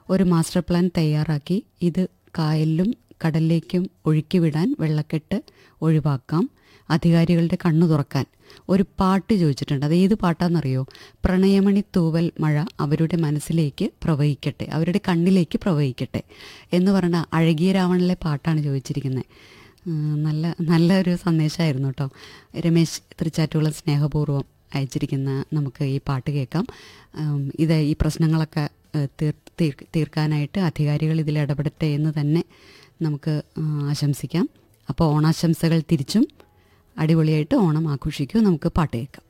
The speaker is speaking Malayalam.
ഒരു മാസ്റ്റർ പ്ലാൻ തയ്യാറാക്കി ഇത് കായലിലും കടലിലേക്കും ഒഴുക്കിവിടാൻ വെള്ളക്കെട്ട് ഒഴിവാക്കാം, അധികാരികളുടെ കണ്ണു തുറക്കാൻ ഒരു പാട്ട് ചോദിച്ചിട്ടുണ്ട്. അത് ഏത് പാട്ടാണെന്നറിയോ? പ്രണയമണി തൂവൽ മഴ അവരുടെ മനസ്സിലേക്ക് പ്രവഹിക്കട്ടെ, അവരുടെ കണ്ണിലേക്ക് പ്രവഹിക്കട്ടെ എന്ന് പറഞ്ഞ അഴകിയ രാവണനിലെ പാട്ടാണ് ചോദിച്ചിരിക്കുന്നത്. നല്ലൊരു സന്ദേശമായിരുന്നു കേട്ടോ. രമേശ് തൃച്ചാറ്റുകുളം സ്നേഹപൂർവ്വം അയച്ചിരിക്കുന്ന നമുക്ക് ഈ പാട്ട് കേൾക്കാം. ഈ പ്രശ്നങ്ങളൊക്കെ തീർക്കാനായിട്ട് അധികാരികൾ ഇതിൽ ഇടപെടട്ടെ എന്ന് തന്നെ നമുക്ക് ആശംസിക്കാം. അപ്പോൾ ഓണാശംസകൾ തിരിച്ചും. അടിപൊളിയായിട്ട് ഓണം ആഘോഷിക്കൂ. നമുക്ക് പാട്ട് കേൾക്കാം.